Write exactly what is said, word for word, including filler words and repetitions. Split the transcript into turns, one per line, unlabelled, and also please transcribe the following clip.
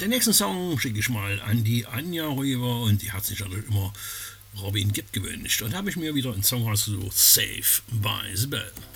den nächsten Song schicke ich mal an die Anja rüber und die hat sich natürlich immer Robin Gibb gewünscht. Und habe ich mir wieder einen Song ausgesucht, Safe by the Bell.